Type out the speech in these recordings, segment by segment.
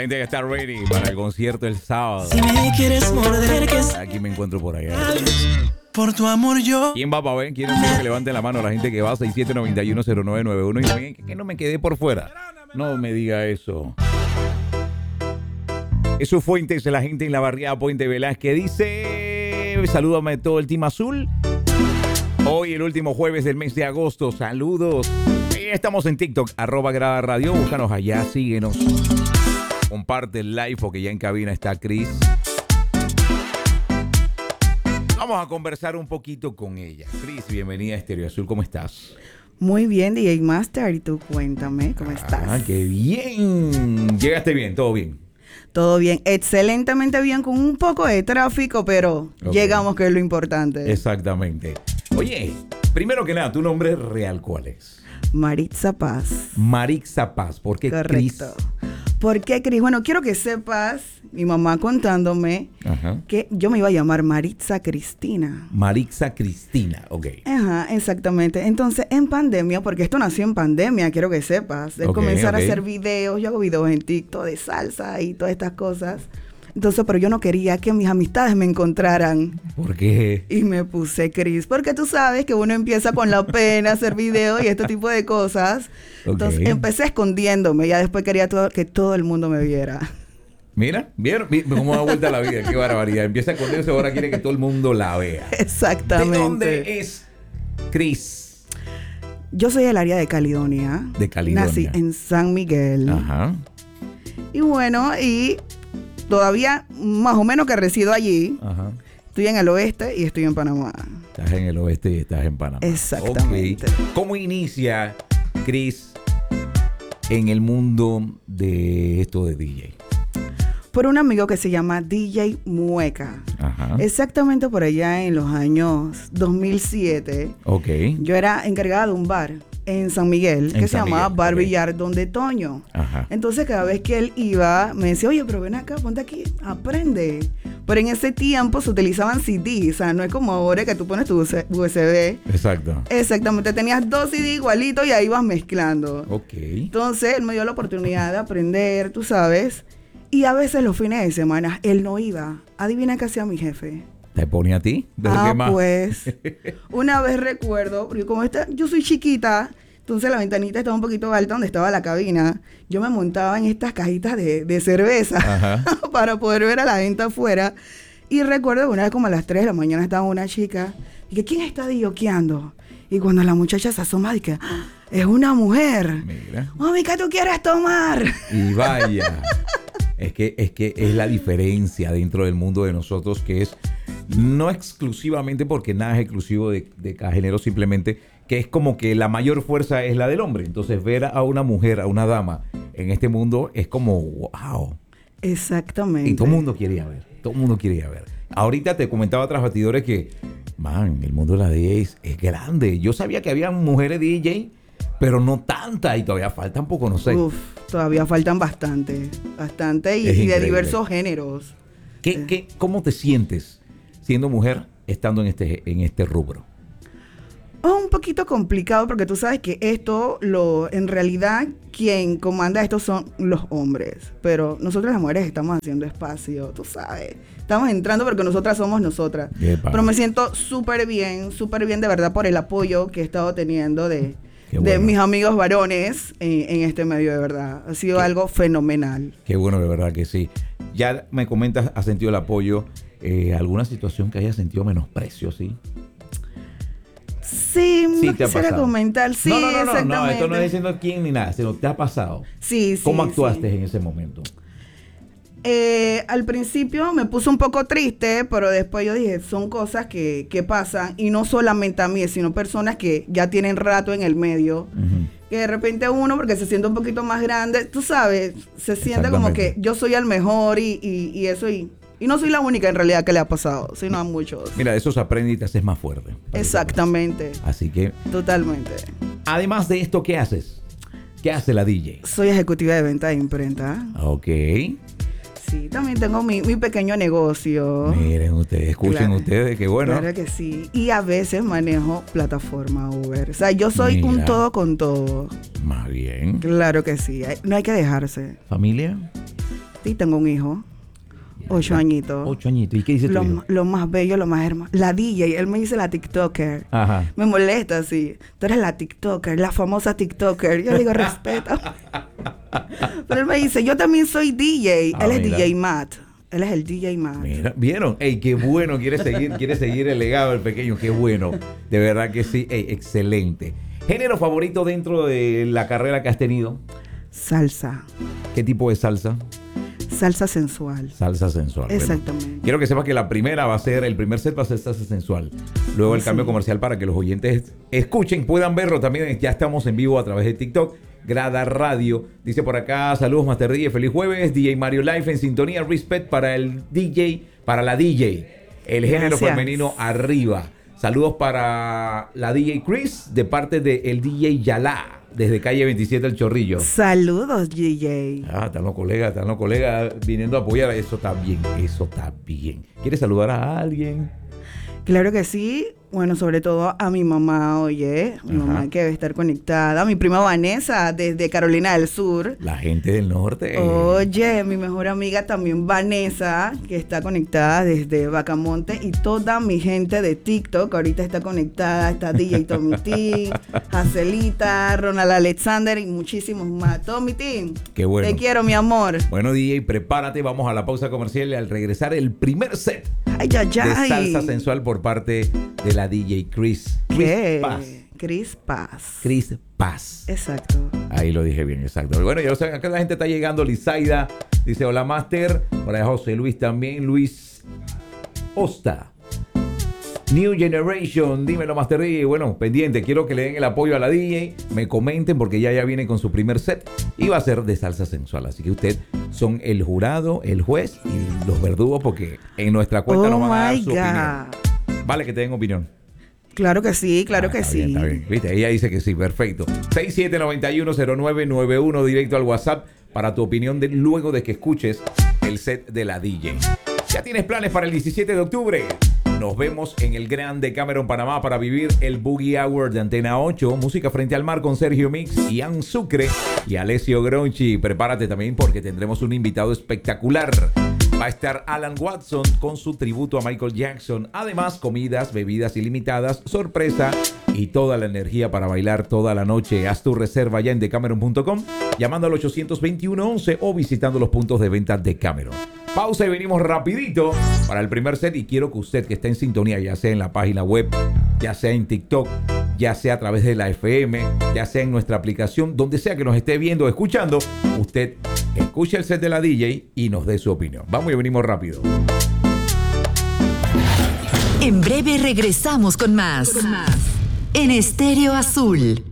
gente que está ready para el concierto el sábado. Si me quieres morder, que Aquí me encuentro por allá. por tu amor yo. ¿Quién va para ver? ¿Quieren que levante la mano la gente que va a 67910991? Y que no me quedé por fuera. No me diga eso. Eso Fuentes, la gente en la barriada Puente Velázquez dice: salúdame todo el team azul. Hoy el último jueves del mes de agosto. Saludos. Estamos en TikTok, @Grada Radio. Búscanos allá, síguenos. Comparte el live porque ya en cabina está Cris. Vamos a conversar un poquito con ella. Cris, bienvenida a Estéreo Azul. ¿Cómo estás? Muy bien, DJ Master. Y tú cuéntame, ¿cómo estás? Ah, qué bien. Llegaste bien, todo bien. Todo bien, excelentemente bien, con un poco de tráfico, pero llegamos, que es lo importante. Exactamente. Oye, primero que nada, ¿tu nombre real cuál es? Maritza Paz. Maritza Paz. ¿Por qué Cris? Correcto. ¿Por qué Cris? Bueno, quiero que sepas, mi mamá contándome que yo me iba a llamar Maritza Cristina. Maritza Cristina, ok. Ajá, exactamente. Entonces, en pandemia, porque esto nació en pandemia, quiero que sepas, de comenzar a hacer videos. Yo hago videos en TikTok de salsa y todas estas cosas. Entonces, pero yo no quería que mis amistades me encontraran. ¿Por qué? Y me puse Cris, porque tú sabes que uno empieza con la pena, hacer videos y este tipo de cosas. Entonces, empecé escondiéndome, ya después quería que todo el mundo me viera. Mira, ¿vieron? ¿Cómo da vuelta la vida? Qué barbaridad. Empieza a esconderse, ahora quiere que todo el mundo la vea. Exactamente. ¿De dónde es Cris? Yo soy del área de Caledonia. De Caledonia. Nací en San Miguel. Ajá. Y bueno, y todavía más o menos que resido allí. Ajá. Estoy en el oeste y estoy en Panamá. Estás en el oeste y estás en Panamá. Exactamente. Okay. ¿Cómo inicia Cris en el mundo de esto de DJ? Por un amigo que se llama DJ Mueca. Ajá. Exactamente por allá en los años 2007. Ok. Yo era encargada de un bar en San Miguel que se llamaba Bar Villar Donde Toño. Ajá. Entonces cada vez que él iba me decía, oye, pero ven acá, ponte aquí, aprende. Pero en ese tiempo se utilizaban CD, o sea, no es como ahora que tú pones tu USB. Exacto. Exactamente, tenías 2 CD igualitos y ahí ibas mezclando. Ok. Entonces él me dio la oportunidad de aprender, tú sabes. Y a veces los fines de semana él no iba. Adivina qué hacía mi jefe. ¿Te pone a ti? ¿De qué más? Pues, una vez recuerdo, porque como yo soy chiquita, entonces la ventanita estaba un poquito alta donde estaba la cabina. Yo me montaba en estas cajitas de cerveza para poder ver a la gente afuera. Y recuerdo que una vez como a las 3 de la mañana estaba una chica y que, ¿quién está dioqueando? Y cuando la muchacha se asoma, dije, ¡ah! Es una mujer. Mira. Mami, ¿qué tú quieres tomar? Y vaya. Es que es la diferencia dentro del mundo de nosotros, que es no exclusivamente porque nada es exclusivo de cada género, simplemente que es como que la mayor fuerza es la del hombre. Entonces ver a una mujer, a una dama en este mundo es como wow. Exactamente. Y todo el mundo quería ver, todo el mundo quería ver. Ahorita te comentaba tras batidores que, man, el mundo de la DJ es grande. Yo sabía que había mujeres DJ, pero no tantas, y todavía faltan poco, no sé. Uf, todavía faltan bastante y de diversos géneros. ¿Cómo te sientes siendo mujer estando en este rubro? Es un poquito complicado porque tú sabes que en realidad quien comanda esto son los hombres, pero nosotras las mujeres estamos haciendo espacio, tú sabes, estamos entrando porque nosotras somos nosotras. Epa. Pero me siento súper bien de verdad por el apoyo que he estado teniendo de mis amigos varones en este medio, de verdad. Ha sido algo fenomenal. Qué bueno, de verdad que sí. Ya me comentas, ¿has sentido el apoyo? ¿Alguna situación que hayas sentido menosprecio, sí? Sí, no quisiera comentar. Sí, no, exactamente. esto no es diciendo quién ni nada, sino te ha pasado. Sí. ¿Cómo actuaste en ese momento? Al principio me puse un poco triste, pero después yo dije, son cosas que pasan, y no solamente a mí, sino personas que ya tienen rato en el medio, que de repente uno, porque se siente un poquito más grande, tú sabes, se siente como que yo soy el mejor y eso, y no soy la única en realidad que le ha pasado, sino a muchos. Mira, de eso se aprende y te haces más fuerte. Exactamente. Así que... Totalmente. Además de esto, ¿qué haces? ¿Qué hace la DJ? Soy ejecutiva de venta de imprenta. Ok. Sí, también tengo mi pequeño negocio. Miren ustedes, escuchen ustedes, que bueno. Claro que sí. Y a veces manejo plataforma Uber. O sea, yo soy un todo con todo. Más bien. Claro que sí. No hay que dejarse. ¿Familia? Sí, tengo un hijo. 8 añitos. 8 añitos. ¿Y qué dice tu hijo? Lo más bello, lo más hermoso. La DJ, él me dice la TikToker. Ajá. Me molesta así. Tú eres la TikToker, la famosa TikToker. Yo le digo, respeta. Pero él me dice, yo también soy DJ. Él es mira. DJ Matt. Él es el DJ Matt. Mira, ¿vieron? Ey, qué bueno, quiere seguir el legado del pequeño, qué bueno. De verdad que sí, ey, excelente. ¿Género favorito dentro de la carrera que has tenido? Salsa. ¿Qué tipo de salsa? Salsa sensual. Salsa sensual. Exactamente. Bueno, quiero que sepas que el primer set va a ser salsa sensual. Luego el cambio comercial para que los oyentes escuchen, puedan verlo también. Ya estamos en vivo a través de TikTok. Grada Radio. Dice por acá, saludos Master DJ, feliz jueves. DJ Mario Life en sintonía, respect para el DJ, para la DJ. El género femenino arriba. Saludos para la DJ Chris de parte del DJ Yalá, desde calle 27 El Chorrillo. Saludos, DJ. Están los colegas viniendo a apoyar. Eso está bien, eso está bien. ¿Quieres saludar a alguien? Claro que sí. Bueno, sobre todo a mi mamá, oye. Mi mamá que debe estar conectada. A mi prima Vanessa, desde Carolina del Sur. La gente del norte. Oye, mi mejor amiga también Vanessa, que está conectada desde Bacamonte. Y toda mi gente de TikTok ahorita está conectada. Está DJ Tommy T, Hacelita, Ronald Alexander y muchísimos más. Tommy T, qué bueno. Te quiero, mi amor. Bueno, DJ, prepárate. Vamos a la pausa comercial y al regresar el primer set de salsa sensual por parte de la DJ Chris. ¿Qué? Chris Paz. Exacto. Ahí lo dije bien, exacto. Bueno, ya lo saben, acá la gente está llegando. Lizaida dice, hola, Master. Por allá José Luis también. Luis Osta. New Generation, dímelo, Master DJ. Bueno, pendiente, quiero que le den el apoyo a la DJ. Me comenten porque ya viene con su primer set. Y va a ser de salsa sensual. Así que ustedes son el jurado, el juez y los verdugos porque en nuestra cuenta nos van a dar su opinión. Vale que te den opinión. Claro que sí, claro que sí. Bien, está bien. Viste, ella dice que sí, perfecto. 67910991 directo al WhatsApp para tu opinión luego de que escuches el set de la DJ. ¿Ya tienes planes para el 17 de octubre? Nos vemos en el Grand Decameron Panamá para vivir el Boogie Hour de Antena 8. Música frente al mar con Sergio Mix, Ian Sucre y Alessio Gronchi. Prepárate también porque tendremos un invitado espectacular. Va a estar Alan Watson con su tributo a Michael Jackson. Además, comidas, bebidas ilimitadas, sorpresa y toda la energía para bailar toda la noche. Haz tu reserva ya en Decameron.com, llamando al 821-11 o visitando los puntos de venta Decameron. Pausa y venimos rapidito para el primer set. Y quiero que usted que está en sintonía, ya sea en la página web, ya sea en TikTok, ya sea a través de la FM, ya sea en nuestra aplicación, donde sea que nos esté viendo o escuchando, usted escuche el set de la DJ y nos dé su opinión. Vamos y venimos rápido. En breve regresamos con más. En Estéreo Azul.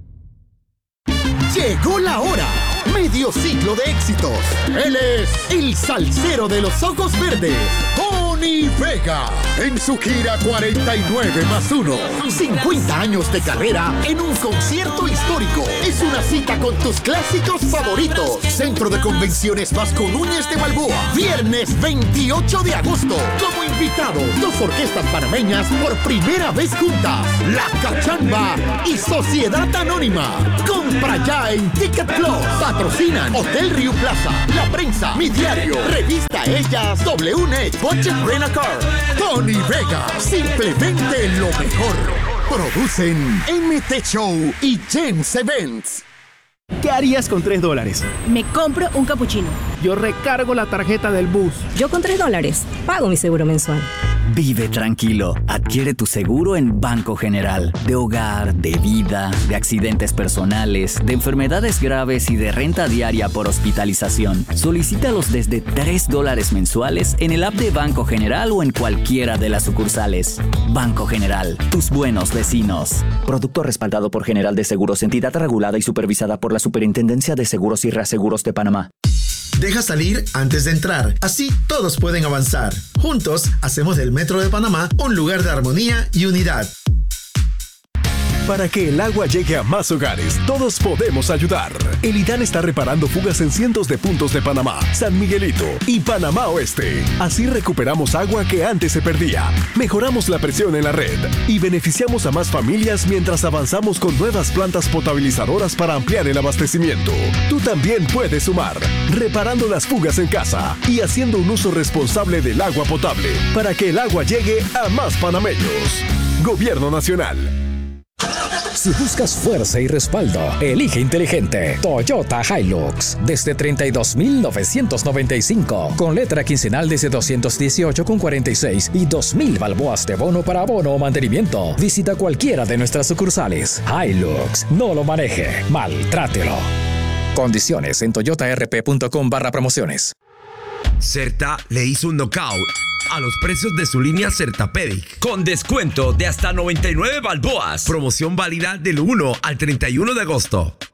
Llegó la hora. Medio siglo de éxitos. Él es el salsero de los ojos verdes, Tony Vega, en su gira 49+1. 50 años de carrera en un concierto histórico. Es una cita con tus clásicos favoritos. Centro de Convenciones Vasco Núñez de Balboa. Viernes 28 de agosto. Como invitado, 2 orquestas panameñas por primera vez juntas. La Cachamba y Sociedad Anónima. Compra ya en Ticket Plus. Patrocinan Hotel Rio Plaza, La Prensa, Mi Diario, Revista Ellas, WNet, Budget Rent-A-Car. Tony Vega, simplemente lo mejor. Producen MT Show y James Events. ¿Qué harías con $3? Me compro un capuchino. Yo recargo la tarjeta del bus. Yo con $3 pago mi seguro mensual. Vive tranquilo. Adquiere tu seguro en Banco General. De hogar, de vida, de accidentes personales, de enfermedades graves y de renta diaria por hospitalización. Solicítalos desde $3 mensuales en el app de Banco General o en cualquiera de las sucursales. Banco General, tus buenos vecinos. Producto respaldado por General de Seguros, entidad regulada y supervisada por la Superintendencia de Seguros y Reaseguros de Panamá. Deja salir antes de entrar, así todos pueden avanzar. Juntos hacemos del Metro de Panamá un lugar de armonía y unidad. Para que el agua llegue a más hogares, todos podemos ayudar. El IDAN está reparando fugas en cientos de puntos de Panamá, San Miguelito y Panamá Oeste. Así recuperamos agua que antes se perdía, mejoramos la presión en la red y beneficiamos a más familias mientras avanzamos con nuevas plantas potabilizadoras para ampliar el abastecimiento. Tú también puedes sumar, reparando las fugas en casa y haciendo un uso responsable del agua potable para que el agua llegue a más panameños. Gobierno Nacional. Si buscas fuerza y respaldo, elige inteligente. Toyota Hilux. Desde 32,995. Con letra quincenal desde 218,46 y 2,000 balboas de bono para abono o mantenimiento. Visita cualquiera de nuestras sucursales. Hilux. No lo maneje. Maltrátelo. Condiciones en toyotarp.com/promociones. Certa le hizo un knockout a los precios de su línea Certapedic, con descuento de hasta 99 balboas. Promoción válida del 1 al 31 de agosto.